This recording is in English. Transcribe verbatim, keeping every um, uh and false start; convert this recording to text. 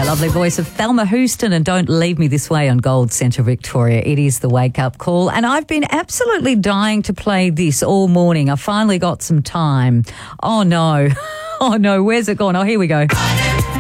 The lovely voice of Thelma Houston and Don't Leave Me This Way on Gold Centre Victoria. It is the wake-up call, and I've been absolutely dying to play this all morning. I finally got some time. Oh, no. Oh, no. Where's it gone? Oh, here we go.